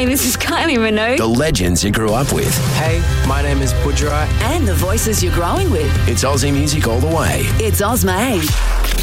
this is Kylie Minogue. The legends you grew up with. Hey, my name is Budgerai. And the voices you're growing with. It's Aussie music all the way. It's Ozmade.